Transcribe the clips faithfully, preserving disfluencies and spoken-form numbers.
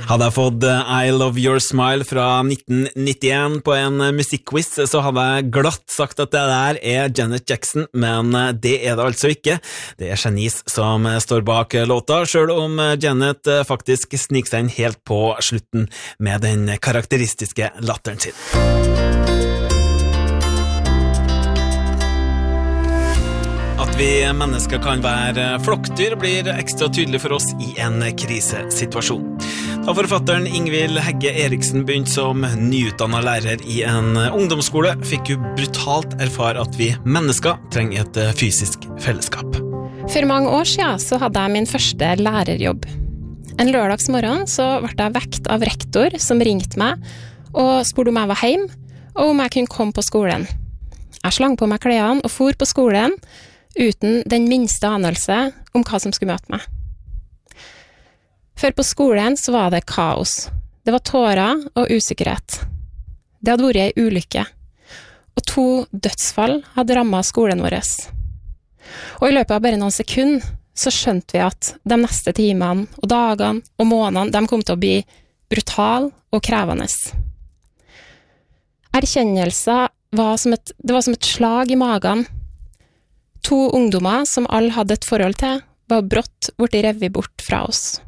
Hadde jeg fått I Love Your Smile fra nitten nittien på en musikkquiz, så hadde jeg glatt sagt at det der er Janet Jackson, men det er det altså ikke. Det er Janice som står bak låta, selv om Janet faktisk sniker seg inn helt på slutten med den karakteristiske latteren sin. At vi mennesker kan være flokkdyr blir ekstra tydelig for oss i en krisesituasjon. Da forfatteren Ingvild Hegge Eriksen begynte som nyutdannet lærer i en ungdomsskole, fikk hun brutalt erfare at vi mennesker trenger et fysisk fellesskap. For mange år siden så hadde jeg min første lærerjobb. En lørdagsmorgen så ble jeg vekt av rektor som ringte meg og spurte om jeg var hjemme, og om jeg kunne komme på skolen. Jeg slang på meg klærne og for på skolen, uten den minste anelse om hva som skulle møte meg. For på skolen så var det kaos. Det var tårer og usikkerhet. Det hadde vært en ulykke, og to dødsfall hadde rammet skolen vår. Og i løpet av bare noen sekunder så skjønte vi at de neste timene og dagene og månedene de kom til å bli brutal og krevende. Erkjennelsen var som et, det var som et slag i magen. To ungdommer som alle hadde et forhold til, var brått borti revet bort fra oss.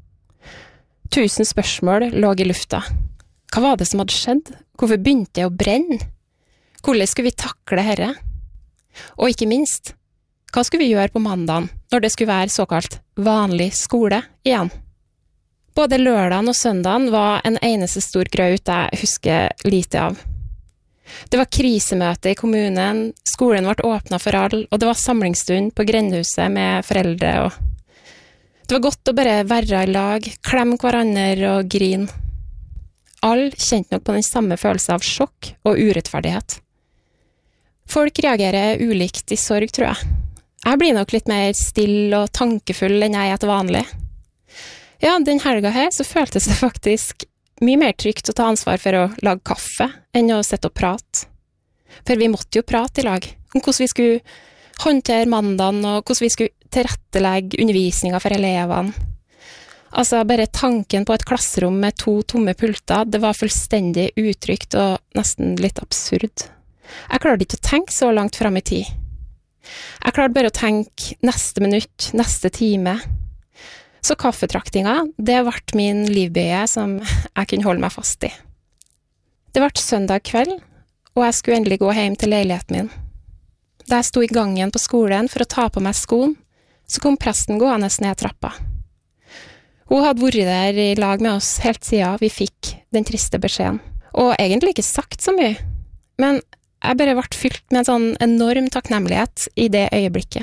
Tusen spørsmål lå i lufta. Hva var det som hadde skjedd? Hvorfor begynte det å brenne? Hvordan skulle vi takle dette? Og ikke minst, hva skulle vi gjøre på mandagen, når det skulle være såkalt vanlig skole igjen? Både lørdagen og søndagen var en eneste stor graut jeg husker lite av. Det var krisemøte i kommunen, skolen ble åpnet for alle, og det var samlingsstund på grendehuset med foreldre. Og det var godt å bare være i lag, klemme hverandre og grine. Alle kjente nok på den samme følelsen av sjokk og urettferdighet. Folk reagerer ulikt i sorg, tror jeg. Jeg blir nok litt mer stille og tankefull enn jeg er til vanlig. Ja, den helga her så føltes det faktisk mye mer trygt å ta ansvar for å lage kaffe enn å sitte og prate. For vi måtte jo prate i lag om hvordan vi skulle håndtere mandagen og hvordan vi skulle tilrettelegge undervisningen for elevene. Altså, bare tanken på et klasserom med to tomme pulter, det var fullstendig utrygt og nesten litt absurd. Jeg klarte ikke å tenke så langt frem i tid. Jeg klarte bare å tenke neste minutt, neste time. Så kaffetraktinga, det ble min livbøye som jeg kunne holde meg fast i. Det ble søndag kveld, og jeg skulle endelig gå hjem til leiligheten min. Da jeg sto i gangen på skolen for å ta på meg skoen, så kom presten gående ned trappa. Hun hadde vært der i lag med oss helt siden vi fikk den triste beskjeden. Og egentlig ikke sagt så mye, men jeg bare ble fylt med en sånn enorm takknemlighet i det øyeblikket.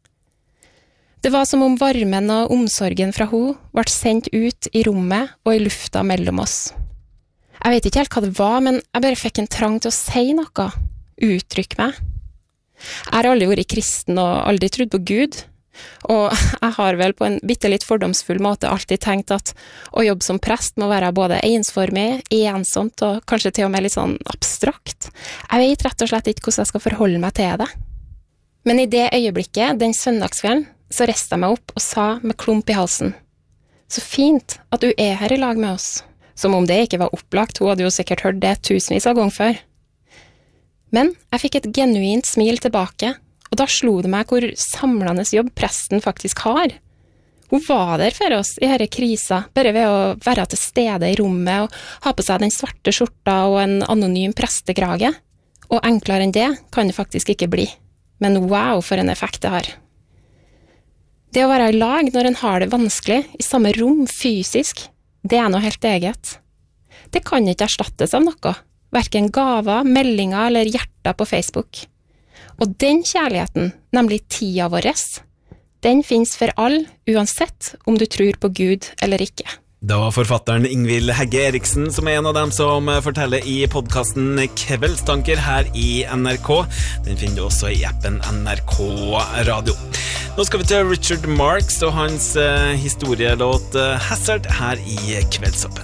Det var som om varmen og omsorgen fra hun ble sendt ut i rommet og i lufta mellom oss. Jeg vet ikke helt hva det var, men jeg bare fikk en trang til å si noe, uttrykke meg. Jeg har aldri vært kristen og aldri trodd på Gud, og jeg har vel på en bittelitt fordomsfull måte alltid tenkt at å jobbe som prest må være både ensformig, ensomt og kanskje til og med litt sånn abstrakt. Jeg vet rett og slett ikke hvordan jeg skal forholde meg til det. Men i det øyeblikket, den søndagskvelden, så reiste jeg meg opp og sa med klump i halsen: så fint at du er her i lag med oss. Som om det ikke var opplagt, hun hadde jo sikkert hørt det tusenvis av ganger før. Men jeg fikk et genuint smil tilbake, og da slo det meg hvor samlende jobb presten faktisk har. Hun var der for oss i denne krisa, bare ved å være til stede i rommet og ha på seg den svarte skjorta og en anonym prestekrage. Og enklere enn det kan det faktisk ikke bli. Men wow, for en effekt det har. Det å være i lag når en har det vanskelig, i samme rom, fysisk, det er noe helt eget. Det kan ikke erstattes av noe, hverken gaver, meldinger eller hjerter på Facebook. Og den kjærligheten, nemlig tida vår, den finnes for alle, uansett om du tror på Gud eller ikke. Det var forfatteren Ingvild Hegge Eriksen som er en av dem som forteller i podcasten Kveldstanker her i N R K. Den finner du også i appen N R K Radio. Nå skal vi til Richard Marx og hans historielåt Hazard her i Kveldsoppen.